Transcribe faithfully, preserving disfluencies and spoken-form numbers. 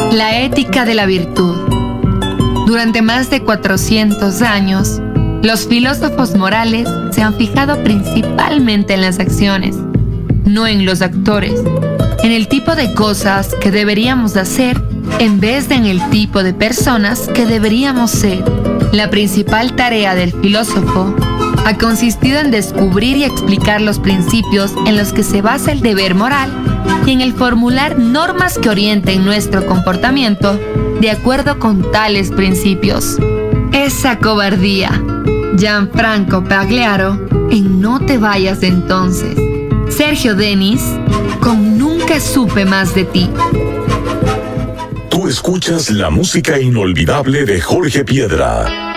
La ética de la virtud. Durante más de cuatrocientos años, los filósofos morales se han fijado principalmente en las acciones, no en los actores, en el tipo de cosas que deberíamos hacer en vez de en el tipo de personas que deberíamos ser. La principal tarea del filósofo ha consistido en descubrir y explicar los principios en los que se basa el deber moral y en el formular normas que orienten nuestro comportamiento de acuerdo con tales principios. Esa cobardía. Gianfranco Pagliaro en No te vayas entonces. Sergio Denis con Nunca supe más de ti. Tú escuchas la música inolvidable de Jorge Piedra.